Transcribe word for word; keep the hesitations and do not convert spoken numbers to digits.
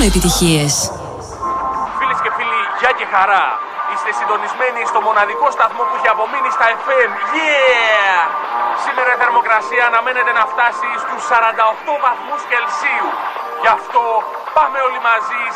επιτυχίες. Φίλες και φίλοι, γεια και χαρά. Είστε συντονισμένοι στο μοναδικό σταθμό που έχει απομείνει στα εφ εμ. Yeah! Σήμερα η θερμοκρασία αναμένεται να φτάσει στους σαράντα οκτώ βαθμούς Κελσίου. Γι' αυτό πάμε όλοι μαζί